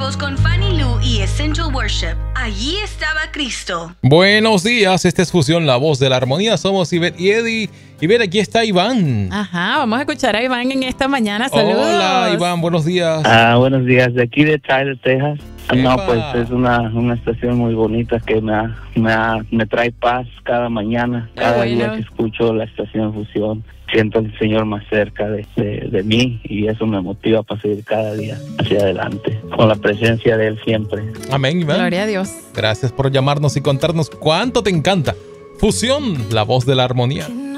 Domingos con Fanny Lu y Essential Worship. Allí estaba Cristo. Buenos días, esta es Fusión, la voz de la armonía. Somos Ivette y Eddie. Ivette, aquí está Iván. Ajá, vamos a escuchar a Iván en esta mañana. Saludos. Hola, Iván, buenos días. Buenos días, de aquí de Tyler, Texas. No, Epa. pues es una estación muy bonita que me trae paz cada mañana. Cada día que escucho la estación Fusión, siento al Señor más cerca de mí y eso me motiva para seguir cada día hacia adelante, con la presencia de Él siempre. Amén, Iván. Gloria a Dios. Gracias por llamarnos y contarnos cuánto te encanta. Fusión, la voz de la armonía.